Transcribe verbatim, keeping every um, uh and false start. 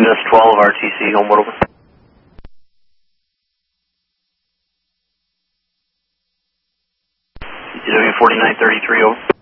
S twelve R T C, homeward over. C T W forty-nine thirty-three over.